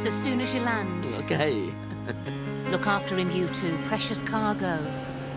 as soon as you land. Okay. Look after him, you two. Precious cargo.